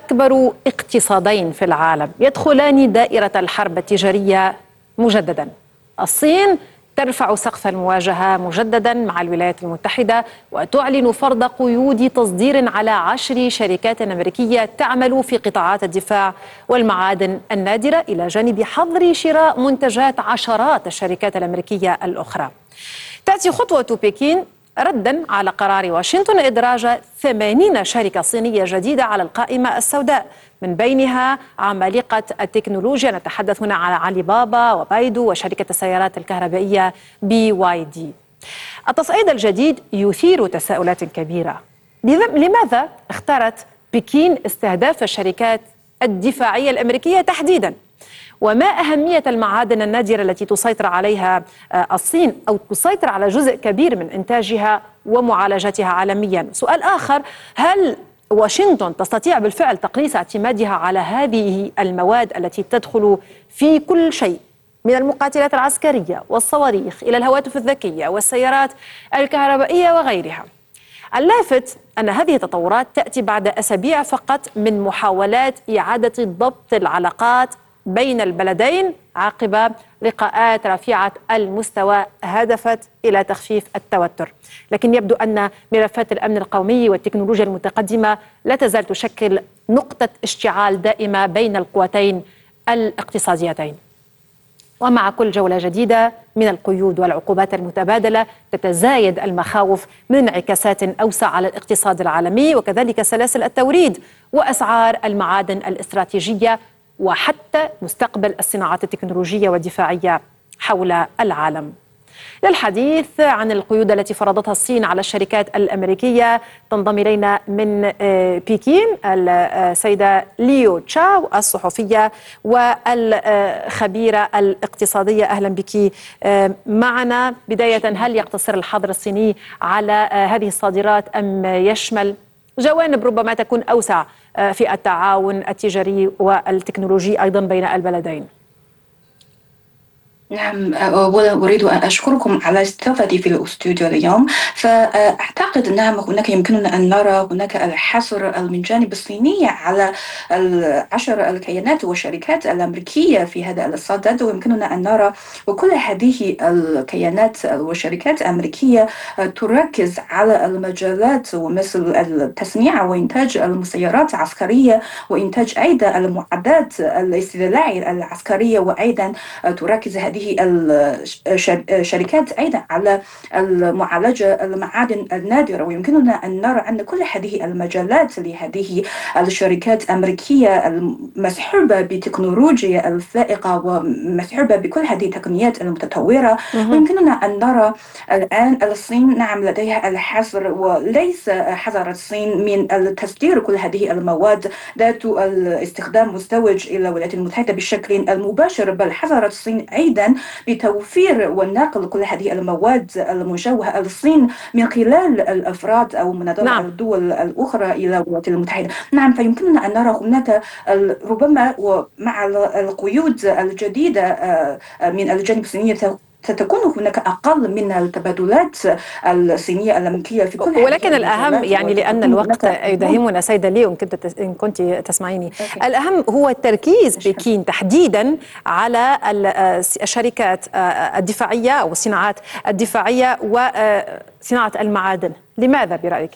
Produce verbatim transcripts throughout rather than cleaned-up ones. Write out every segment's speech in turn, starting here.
أكبر اقتصادين في العالم يدخلان دائرة الحرب التجارية مجددا. الصين ترفع سقف المواجهة مجددا مع الولايات المتحدة وتعلن فرض قيود تصدير على عشر شركات أمريكية تعمل في قطاعات الدفاع والمعادن النادرة، إلى جانب حظر شراء منتجات عشرات الشركات الأمريكية الأخرى. تأتي خطوة بكين ردا على قرار واشنطن إدراج ثمانين شركة صينية جديدة على القائمة السوداء، من بينها عمالقة التكنولوجيا، نتحدث هنا على علي بابا وبايدو وشركة السيارات الكهربائية بي واي دي. التصعيد الجديد يثير تساؤلات كبيرة. لماذا اختارت بكين استهداف الشركات الدفاعية الأمريكية تحديدا؟ وما أهمية المعادن النادرة التي تسيطر عليها الصين أو تسيطر على جزء كبير من إنتاجها ومعالجتها عالميا؟ سؤال آخر، هل واشنطن تستطيع بالفعل تقليص اعتمادها على هذه المواد التي تدخل في كل شيء من المقاتلات العسكرية والصواريخ إلى الهواتف الذكية والسيارات الكهربائية وغيرها؟ اللافت أن هذه التطورات تأتي بعد أسابيع فقط من محاولات إعادة ضبط العلاقات بين البلدين عقب لقاءات رفيعة المستوى هدفت إلى تخفيف التوتر. لكن يبدو أن ملفات الأمن القومي والتكنولوجيا المتقدمة لا تزال تشكل نقطة اشتعال دائمة بين القوتين الاقتصاديتين. ومع كل جولة جديدة من القيود والعقوبات المتبادلة تتزايد المخاوف من انعكاسات أوسع على الاقتصاد العالمي وكذلك سلاسل التوريد وأسعار المعادن الاستراتيجية وحتى مستقبل الصناعات التكنولوجية والدفاعية حول العالم. للحديث عن القيود التي فرضتها الصين على الشركات الأمريكية تنضم إلينا من بكين السيدة ليو تشاو الصحفية والخبيرة الاقتصادية. أهلا بك معنا. بداية، هل يقتصر الحظر الصيني على هذه الصادرات أم يشمل جوانب ربما تكون أوسع في التعاون التجاري والتكنولوجي أيضا بين البلدين؟ نعم، أريد أن أشكركم على استضافتي في الاستوديو اليوم. فأعتقد أن هناك يمكننا أن نرى هناك الحصر من جانب الصينية على العشر الكيانات والشركات الأمريكية في هذا الصدد، ويمكننا أن نرى وكل هذه الكيانات والشركات الأمريكية تركز على المجالات ومثل التصنيع وإنتاج المسيرات العسكرية وإنتاج أيضا المعدات الاستطلاعية العسكرية، وأيضا تركز هذه الشركات أيضا على المعالجة المعادن النادرة. ويمكننا أن نرى أن كل هذه المجالات لهذه الشركات الأمريكية المسحوبة بتكنولوجيا الفائقة ومسحوبة بكل هذه التقنيات المتطورة. ويمكننا أن نرى الآن الصين نعم لديها الحظر، وليس حظر الصين من التصدير كل هذه المواد ذات الاستخدام مزدوج إلى الولايات المتحدة بشكل المباشر، بل حظرت الصين أيضا بتوفير والنقل كل هذه المواد المشوهة الصين من خلال الأفراد أو منظمات نعم. الدول الأخرى إلى الولايات المتحدة. نعم، فيمكننا أن نرى هناك ربما ومع القيود الجديدة من الجانب الصيني ستكون هناك أقل من التبادلات الصينية الأمريكية في كل، ولكن الأهم يعني لأن الوقت يداهمنا سيدة لي إن كنت إن كنت تسمعيني، الأهم هو التركيز بكين تحديدا على الشركات الدفاعية أو الصناعات الدفاعية وصناعة المعادن. لماذا برأيك؟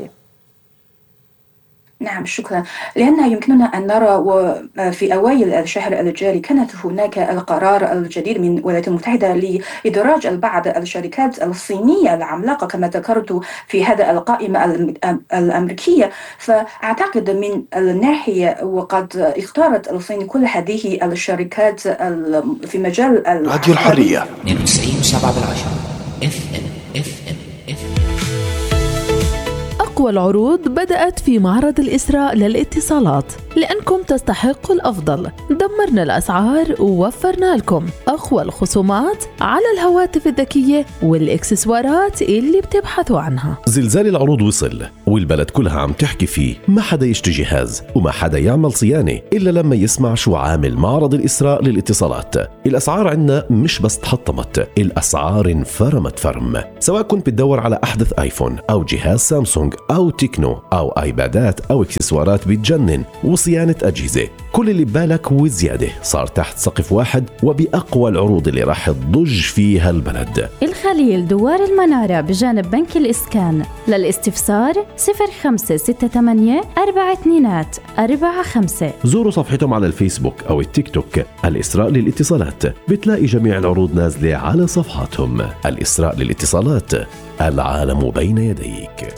نعم، شكرا. لأن يمكننا أن نرى وفي أوائل الشهر الجاري كانت هناك القرار الجديد من الولايات المتحدة لإدراج البعض الشركات الصينية العملاقة كما ذكرت في هذا القائمة الأمريكيية. فأعتقد من الناحية وقد اختارت الصين كل هذه الشركات في مجال راديو الحرية اثنين وتسعين وسبعة بالعشرة اف ام اف ام اف أقوى العروض بدأت في معرض الإسراء للاتصالات، لأنكم تستحقوا الأفضل. دمرنا الأسعار ووفرنا لكم أقوى الخصومات على الهواتف الذكية والإكسسوارات اللي بتبحثوا عنها. زلزال العروض وصل والبلد كلها عم تحكي فيه، ما حدا يشتري جهاز وما حدا يعمل صيانة إلا لما يسمع شو عامل معرض الإسراء للاتصالات. الأسعار عنا مش بس تحطمت، الأسعار انفرمت فرم. سواء كنت بتدور على أحدث آيفون أو جهاز سامسونج أو تكنو أو آيبادات أو إكسسوارات بتجنن وصيانة أجهزة. كل اللي ببالك وزيادة صار تحت سقف واحد وبأقوى العروض اللي راح تضج فيها البلد. الخليل دوار المنارة بجانب بنك الإسكان. للاستفسار صفر خمسة ستة ثمانية أربعة اثنين أربعة خمسة. زوروا صفحتهم على الفيسبوك أو التيك توك الإسراء للاتصالات، بتلاقي جميع العروض نازلة على صفحاتهم. الإسراء للاتصالات، العالم بين يديك.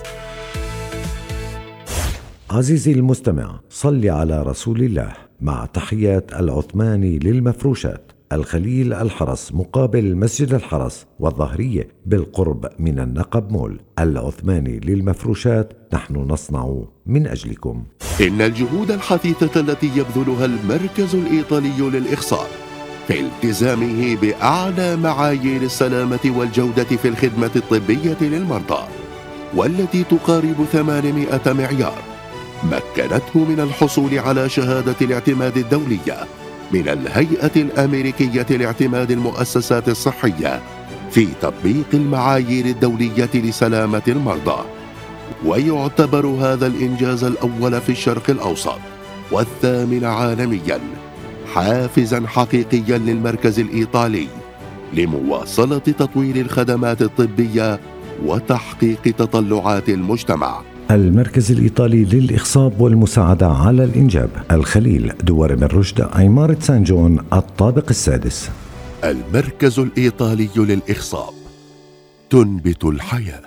عزيزي المستمع، صل على رسول الله. مع تحيات العثماني للمفروشات، الخليل الحرس مقابل مسجد الحرس والظهرية بالقرب من النقب مول. العثماني للمفروشات، نحن نصنع من أجلكم. إن الجهود الحثيثة التي يبذلها المركز الإيطالي للإخصاب في التزامه بأعلى معايير السلامة والجودة في الخدمة الطبية للمرضى، والتي تقارب ثمانمائة معيار، مكنته من الحصول على شهادة الاعتماد الدولية من الهيئة الأمريكية لاعتماد المؤسسات الصحية في تطبيق المعايير الدولية لسلامة المرضى. ويعتبر هذا الإنجاز الأول في الشرق الأوسط والثامن عالمياً حافزاً حقيقياً للمركز الإيطالي لمواصلة تطوير الخدمات الطبية وتحقيق تطلعات المجتمع. المركز الإيطالي للإخصاب والمساعدة على الإنجاب، الخليل، دوار بن رشد، عمارة سان جون، الطابق السادس. المركز الإيطالي للإخصاب، تنبت الحياة.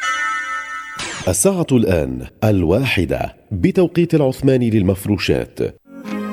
الساعة الآن الواحدة بتوقيت العثماني للمفروشات.